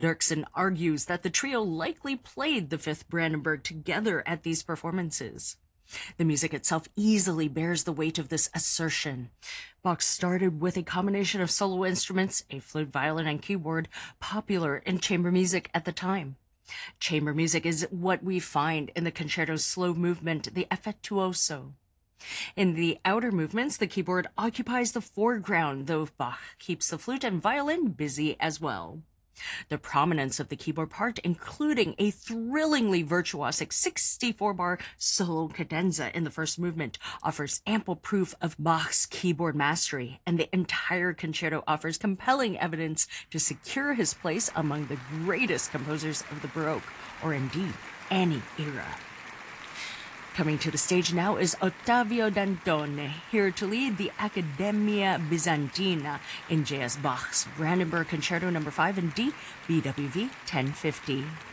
Dirksen argues that the trio likely played the Fifth Brandenburg together at these performances. The music itself easily bears the weight of this assertion. Bach started with a combination of solo instruments, a flute, violin, and keyboard, popular in chamber music at the time. Chamber music is what we find in the concerto's slow movement, the affettuoso. In the outer movements, the keyboard occupies the foreground, though Bach keeps the flute and violin busy as well. The prominence of the keyboard part, including a thrillingly virtuosic 64-bar solo cadenza in the first movement, offers ample proof of Bach's keyboard mastery, and the entire concerto offers compelling evidence to secure his place among the greatest composers of the Baroque, or indeed any era. Coming to the stage now is Ottavio Dantone, here to lead the Accademia Bizantina in J.S. Bach's Brandenburg Concerto No. 5 in D, BWV 1050.